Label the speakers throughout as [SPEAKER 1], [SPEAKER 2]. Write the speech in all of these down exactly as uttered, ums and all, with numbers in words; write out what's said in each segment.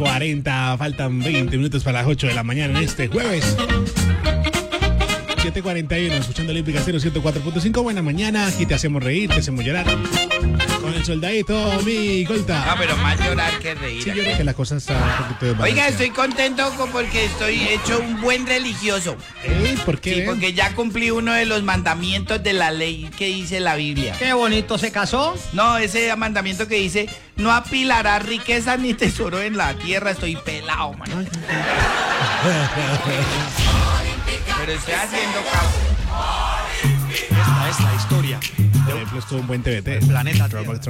[SPEAKER 1] cuarenta, faltan veinte minutos para las ocho de la mañana en este jueves. siete cuarenta y uno, escuchando Olímpica cero ciento cuatro punto cinco. Buena mañana, aquí te hacemos reír, te hacemos llorar. Con el soldadito, mi colta.
[SPEAKER 2] No, pero más llorar que reír.
[SPEAKER 1] Sí, yo creo que la cosa está un poquito de
[SPEAKER 2] Oiga, estoy contento porque estoy hecho un buen religioso.
[SPEAKER 1] ¿Eh? ¿Por qué?
[SPEAKER 2] Sí, porque ya cumplí uno de los mandamientos de la ley que dice la Biblia.
[SPEAKER 3] Qué bonito, ¿se casó?
[SPEAKER 2] No, ese mandamiento que dice, no apilarás riqueza ni tesoro en la tierra. Estoy pelado, man. Pero estoy haciendo caso.
[SPEAKER 3] Esta es la historia.
[SPEAKER 1] Por ejemplo, esto es un buen T V T.
[SPEAKER 3] El planeta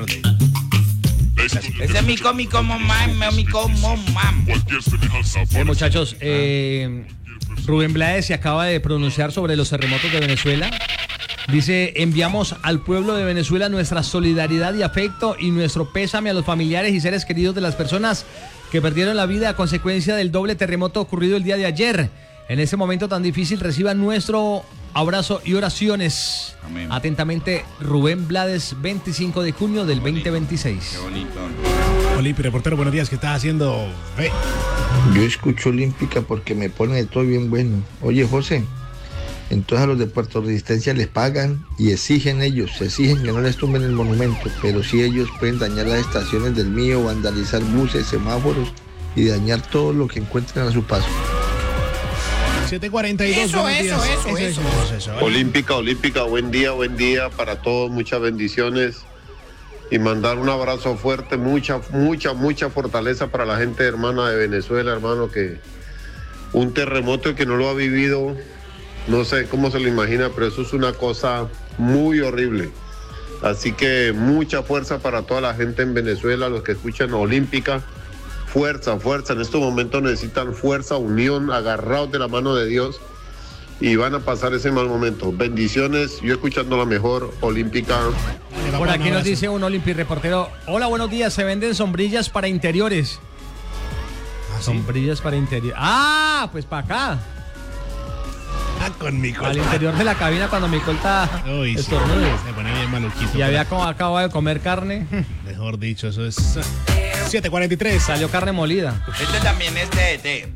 [SPEAKER 2] Ese es mi cómico, mamá, mi cómico, mamá.
[SPEAKER 3] Eh, muchachos, eh, Rubén Blades se acaba de pronunciar sobre los terremotos de Venezuela. Dice, enviamos al pueblo de Venezuela nuestra solidaridad y afecto y nuestro pésame a los familiares y seres queridos de las personas que perdieron la vida a consecuencia del doble terremoto ocurrido el día de ayer. En ese momento tan difícil, reciban nuestro abrazo y oraciones.
[SPEAKER 2] Amén.
[SPEAKER 3] Atentamente, Rubén Blades, veinticinco de junio del veinte veintiséis.
[SPEAKER 2] Qué bonito.
[SPEAKER 1] Olímpica, reportero, buenos días, ¿qué estás haciendo? Ve.
[SPEAKER 4] Yo escucho Olímpica porque me pone de todo bien bueno. Oye, José, entonces a los de Puerto Resistencia les pagan y exigen ellos, exigen que no les tumben el monumento, pero sí ellos pueden dañar las estaciones del mío, vandalizar buses, semáforos y dañar todo lo que encuentren a su paso.
[SPEAKER 1] siete cuarenta y dos,
[SPEAKER 2] Eso,
[SPEAKER 1] buenos días.
[SPEAKER 2] eso, eso, eso.
[SPEAKER 1] eso, eso.
[SPEAKER 5] Olímpica, Olímpica, buen día, buen día para todos, muchas bendiciones y mandar un abrazo fuerte, mucha, mucha, mucha fortaleza para la gente hermana de Venezuela, hermano, que un terremoto que no lo ha vivido, no sé cómo se lo imagina, pero eso es una cosa muy horrible. Así que mucha fuerza para toda la gente en Venezuela, los que escuchan Olímpica. Fuerza, fuerza, en estos momentos necesitan fuerza, unión, agarrados de la mano de Dios y van a pasar ese mal momento. Bendiciones, yo escuchando la mejor Olímpica.
[SPEAKER 3] Por aquí nos dice un Olympi reportero, hola, buenos días, se venden sombrillas para interiores.
[SPEAKER 1] ¿Ah, sí?
[SPEAKER 3] Sombrillas para interiores. Ah, pues para acá.
[SPEAKER 1] Ah, con mi colta.
[SPEAKER 3] Al interior de la cabina cuando mi colta
[SPEAKER 1] Uy, sí,
[SPEAKER 3] estornude.
[SPEAKER 1] se pone bien maluquito.
[SPEAKER 3] Y había como acabado de comer carne.
[SPEAKER 1] Mejor dicho, eso es siete cuarenta y tres.
[SPEAKER 3] Salió carne molida.
[SPEAKER 2] Este también es T T.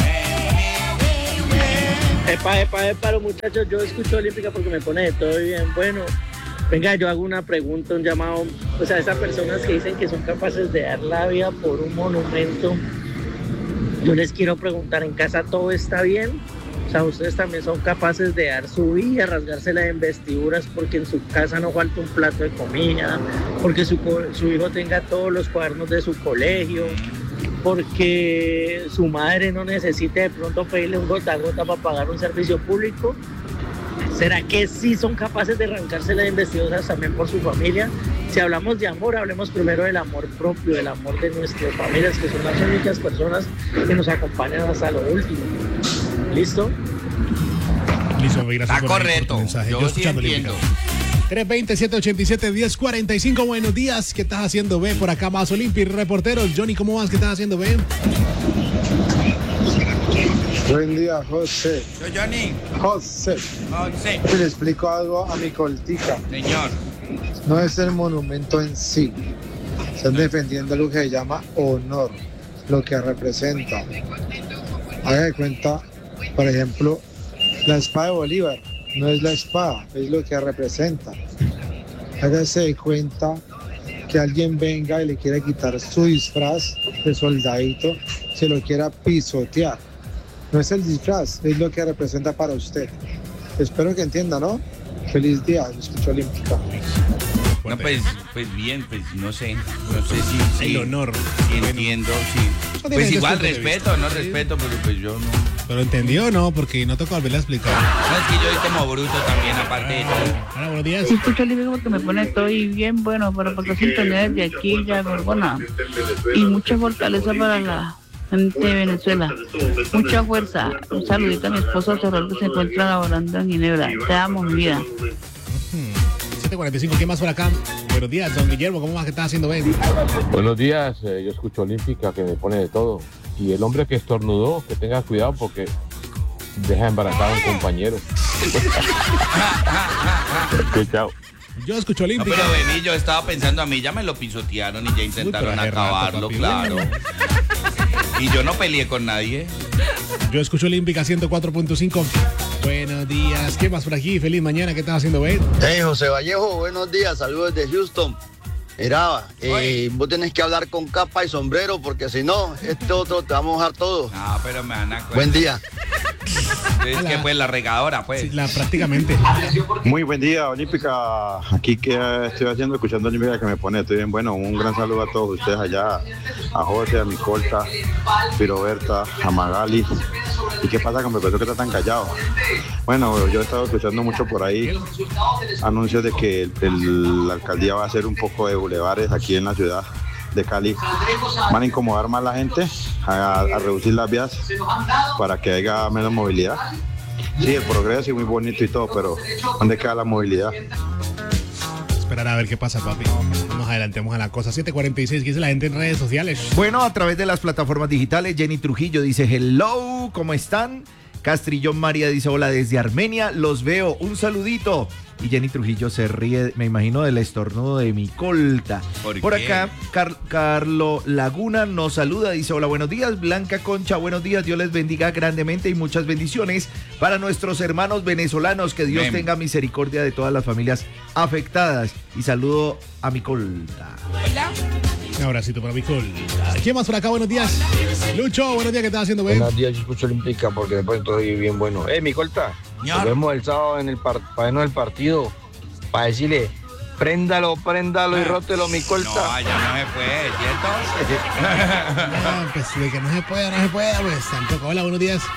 [SPEAKER 6] Epa, epa, epa, los muchachos, yo escucho Olímpica porque me pone de todo bien. Bueno, venga, yo hago una pregunta, un llamado, o sea, esas personas que dicen que son capaces de dar la vida por un monumento, yo les quiero preguntar, ¿en casa todo está bien? O sea, ustedes también son capaces de dar su vida, rasgársela en vestiduras porque en su casa no falta un plato de comida, porque su, su hijo tenga todos los cuadernos de su colegio, porque su madre no necesite de pronto pedirle un gota a gota para pagar un servicio público. ¿Será que sí son capaces de arrancársela en vestiduras también por su familia? Si hablamos de amor, hablemos primero del amor propio, del amor de nuestras familias, que son las únicas personas que nos acompañan hasta lo último. ¿Listo?
[SPEAKER 1] Listo, gracias.
[SPEAKER 2] Está
[SPEAKER 1] por
[SPEAKER 2] correcto.
[SPEAKER 1] por tu mensaje.
[SPEAKER 2] Yo,
[SPEAKER 1] Yo
[SPEAKER 2] sí
[SPEAKER 1] escuchando
[SPEAKER 2] entiendo.
[SPEAKER 1] tres veinte, siete ochenta y siete, diez cuarenta y cinco. Buenos días. ¿Qué estás haciendo, B? Por acá más Olímpica, reportero. Johnny, ¿cómo vas? ¿Qué estás haciendo, B?
[SPEAKER 7] Buen día, José.
[SPEAKER 2] Yo, Johnny.
[SPEAKER 7] José,
[SPEAKER 2] José.
[SPEAKER 7] le explico algo a mi coltica.
[SPEAKER 2] Señor.
[SPEAKER 7] No es el monumento en sí. Están defendiendo lo que se llama honor, lo que representa. Haga de cuenta, por ejemplo, la espada de Bolívar. No es la espada, es lo que representa. Hágase de cuenta que alguien venga y le quiera quitar su disfraz de soldadito, se lo quiera pisotear. No es el disfraz, es lo que representa para usted. Espero que entienda, ¿no? Feliz día, lo escucho Olímpica.
[SPEAKER 2] No, pues, pues bien, pues no sé. No sé si.
[SPEAKER 1] El
[SPEAKER 2] si-
[SPEAKER 1] honor.
[SPEAKER 2] si entiendo, sí.
[SPEAKER 1] Son
[SPEAKER 2] Pues
[SPEAKER 1] diferentes
[SPEAKER 2] igual
[SPEAKER 1] puntos de
[SPEAKER 2] respeto,
[SPEAKER 1] vista.
[SPEAKER 2] no
[SPEAKER 1] Sí.
[SPEAKER 2] respeto, pero pues yo no.
[SPEAKER 1] ¿Pero entendió o no? Porque no toca volverle a explicar.
[SPEAKER 2] No, es que yo soy como bruto también, aparte de todo.
[SPEAKER 1] Hola, buenos días.
[SPEAKER 8] Sí, escucho Olímpica porque me pone todo y bien bueno, pero porque sintonía desde aquí, ya Gorgona. Y mucha fortaleza para la gente de Venezuela. Mucha fuerza. Un saludito a mi esposo Terror que se encuentra laborando en Ginebra. Te amo, mi vida.
[SPEAKER 1] siete cuarenta y cinco, ¿qué más por acá? Buenos días, don Guillermo, ¿cómo vas? ¿Qué estás haciendo, Ben?
[SPEAKER 9] Buenos días, eh, yo escucho Olímpica que me pone de todo. Y el hombre que estornudó, que tenga cuidado porque deja embarazado a un compañero. Sí, chao.
[SPEAKER 1] Yo escucho
[SPEAKER 2] No,
[SPEAKER 1] Olímpica.
[SPEAKER 2] pero vení, yo estaba pensando a mí, ya me lo pisotearon y ya intentaron
[SPEAKER 1] Uy, pero hace rato,
[SPEAKER 2] acabarlo,
[SPEAKER 1] papi.
[SPEAKER 2] claro. Y yo no peleé con nadie.
[SPEAKER 1] Yo escucho Olímpica ciento cuatro punto cinco. Buenos días. ¿Qué más por aquí? Feliz mañana. ¿Qué estás haciendo, Ben?
[SPEAKER 10] Hey, José Vallejo, buenos días. Saludos desde Houston. Mira, eh, vos tenés que hablar con capa y sombrero porque si no, este otro te va a mojar todo.
[SPEAKER 2] No, pero me van a...
[SPEAKER 10] Buen día.
[SPEAKER 2] Es que pues la regadora, pues.
[SPEAKER 1] Sí, la, prácticamente.
[SPEAKER 11] Muy buen día, Olímpica. Aquí que estoy haciendo, escuchando Olímpica que me pone, estoy bien bueno. Un gran saludo a todos ustedes allá, a José, a Micolta, Piroberta, a Magali. ¿Y qué pasa con mi profesor que está tan callado? Bueno, yo he estado escuchando mucho por ahí anuncios de que el, el, la alcaldía va a hacer un poco de bulevares aquí en la ciudad de Cali. Van a incomodar más a la gente, a, a reducir las vías para que haya menos movilidad. Sí, el progreso es muy bonito y todo, pero ¿dónde queda la movilidad?
[SPEAKER 1] Esperar a ver qué pasa, papi. Nos adelantemos a la cosa. siete cuarenta y seis, ¿qué dice la gente en redes sociales?
[SPEAKER 12] Bueno, a través de las plataformas digitales, Jenny Trujillo dice hello, ¿cómo están? Castrillón María dice hola desde Armenia, los veo, un saludito. Y Jenny Trujillo se ríe, me imagino, del estornudo de Micolta.
[SPEAKER 2] ¿Por,
[SPEAKER 12] Por
[SPEAKER 2] qué?
[SPEAKER 12] acá, Car Carlo Laguna nos saluda, dice hola, buenos días, Blanca Concha, buenos días, Dios les bendiga grandemente y muchas bendiciones para nuestros hermanos venezolanos, que Dios
[SPEAKER 2] Mem.
[SPEAKER 12] tenga misericordia de todas las familias afectadas. Y saludo a Micolta.
[SPEAKER 2] Hola.
[SPEAKER 1] Un abracito para Micol. ¿Quién más por acá? Buenos días. Lucho, buenos días, ¿qué estás haciendo, Ben?
[SPEAKER 13] Buenos días, yo escucho Olímpica porque después estoy bien bueno. Eh, mi corta. Nos vemos el sábado en el par para vernos el partido. Para decirle, préndalo, préndalo y rótelo, mi corta.
[SPEAKER 2] No, ya no se puede, ¿cierto?
[SPEAKER 1] Ah, pues de que no se pueda, no se pueda, pues tampoco. Hola, buenos días.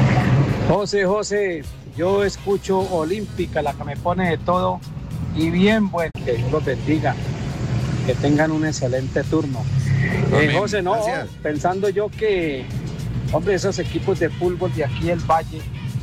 [SPEAKER 14] José, José, yo escucho Olímpica, la que me pone de todo y bien bueno. Que Dios los bendiga. Que tengan un excelente turno. Eh, José, no, Gracias. Pensando yo que, hombre, esos equipos de fútbol de aquí el Valle,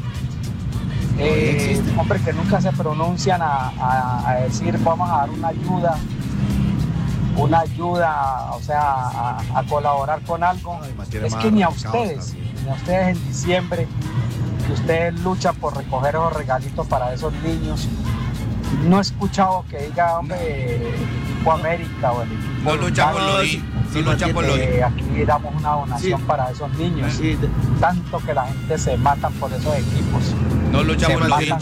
[SPEAKER 14] eh, hombre, que nunca se pronuncian a, a, a decir vamos a dar una ayuda, una ayuda, o sea, a, a colaborar con algo. Es que ni a ustedes, ni a ustedes en diciembre, que ustedes luchan por recoger los regalitos para esos niños. No he escuchado que diga, hombre, equipo América o el equipo...
[SPEAKER 2] No luchamos por Lodi, no luchamos por Lodi.
[SPEAKER 14] Aquí damos una donación sí. para esos niños. Sí. Tanto que la gente se matan por esos equipos.
[SPEAKER 2] No luchamos por Lodi.